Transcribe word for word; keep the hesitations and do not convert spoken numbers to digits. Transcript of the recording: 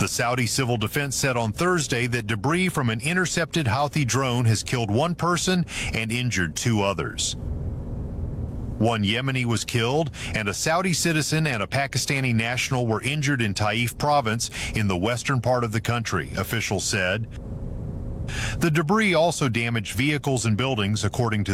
The Saudi Civil Defense said on Thursday that debris from an intercepted Houthi drone has killed one person and injured two others. One Yemeni was killed, and a Saudi citizen and a Pakistani national were injured in Taif province in the western part of the country, officials said. The debris also damaged vehicles and buildings, according to